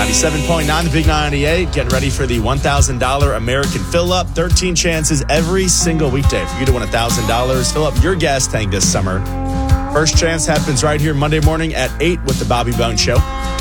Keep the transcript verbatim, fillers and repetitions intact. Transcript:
ninety-seven point nine, the Big ninety-eight, getting ready for the one thousand dollars American Fill-Up. thirteen chances every single weekday for you to win one thousand dollars. Fill up your gas tank this summer. First chance happens right here Monday morning at eight with the Bobby Bones Show.